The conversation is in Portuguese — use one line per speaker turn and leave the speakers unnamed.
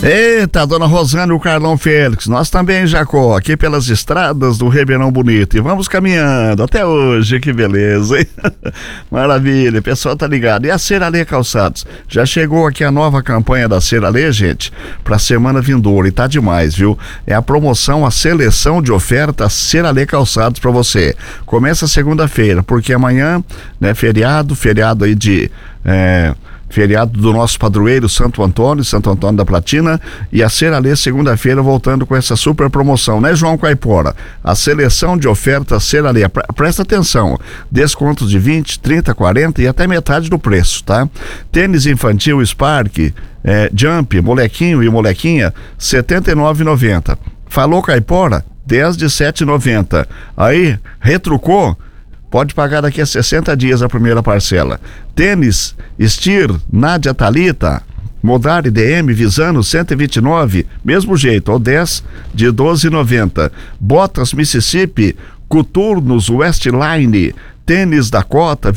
Eita, dona Rosana e o Carlão Félix, nós também, Jacó, aqui pelas estradas do Ribeirão Bonito, e vamos caminhando até hoje, que beleza, hein? Maravilha, o pessoal tá ligado. E a Seralê Calçados, já chegou aqui a nova campanha da Seralê, gente, pra semana vindoura, e tá demais, viu? É a promoção, a seleção de ofertas Seralê Calçados pra você. Começa segunda-feira, porque amanhã, né, feriado aí de... feriado do nosso padroeiro Santo Antônio da Platina, e a Seralê segunda-feira voltando com essa super promoção, né, João Caipora? A seleção de ofertas Seralê, presta atenção, descontos de 20, 30, 40 e até metade do preço, tá? Tênis infantil Spark, Jump, molequinho e molequinha, R$ 79,90. Falou Caipora? 10 de 7,90. Aí, retrucou? Pode pagar daqui a 60 dias a primeira parcela. Tênis Steer, Nádia Thalita, Modari DM Visano 129, mesmo jeito, ou 10 de 12,90. Botas Mississippi, Coturnos Westline, Tênis Dakota